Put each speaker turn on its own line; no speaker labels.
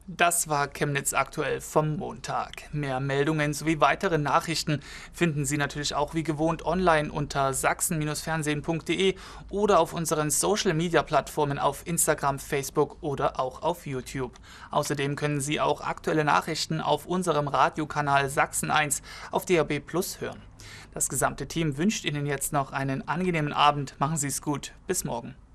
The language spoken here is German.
Das war Chemnitz aktuell vom Montag. Mehr Meldungen sowie weitere Nachrichten finden Sie natürlich auch wie gewohnt online unter sachsen-fernsehen.de oder auf unseren Social-Media-Plattformen auf Instagram, Facebook oder auch auf YouTube. Außerdem können Sie auch aktuelle Nachrichten auf unserem Radiokanal Sachsen 1 auf DAB+ hören. Das gesamte Team wünscht Ihnen jetzt noch einen angenehmen Abend. Machen Sie es gut. Bis morgen.